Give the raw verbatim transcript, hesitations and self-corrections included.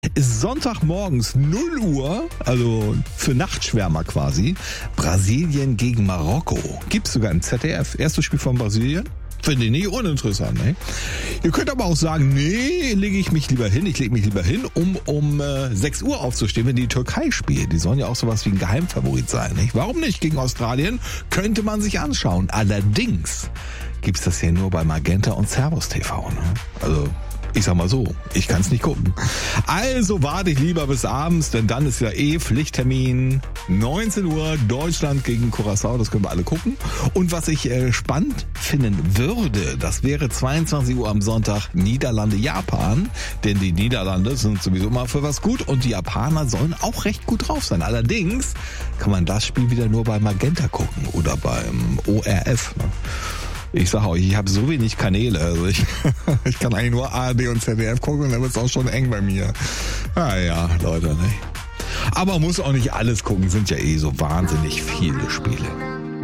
Ist Sonntagmorgens null Uhr, also für Nachtschwärmer quasi, Brasilien gegen Marokko. Gibt's sogar im Z D F. Erstes Spiel von Brasilien. Finde ich nicht uninteressant, ne? Ihr könnt aber auch sagen, nee, lege ich mich lieber hin. Ich lege mich lieber hin, um um äh, sechs Uhr aufzustehen, wenn die Türkei spielt. Die sollen ja auch sowas wie ein Geheimfavorit sein, nicht? Warum nicht? Gegen Australien könnte man sich anschauen. Allerdings gibt's das ja nur bei Magenta und Servus T V, ne? Also ich sag mal so, ich kann's nicht gucken. Also warte ich lieber bis abends, denn dann ist ja eh Pflichttermin. neunzehn Uhr, Deutschland gegen Curaçao, das können wir alle gucken. Und was ich äh, spannend finden würde, das wäre zweiundzwanzig Uhr am Sonntag Niederlande-Japan. Denn die Niederlande sind sowieso mal für was gut und die Japaner sollen auch recht gut drauf sein. Allerdings kann man das Spiel wieder nur bei Magenta gucken oder beim O R F, ne? Ich sag euch, ich habe so wenig Kanäle, also ich, ich kann eigentlich nur A R D und Z D F gucken und dann wird's auch schon eng bei mir. Ah ja, Leute, ne? Aber muss auch nicht alles gucken, sind ja eh so wahnsinnig viele Spiele.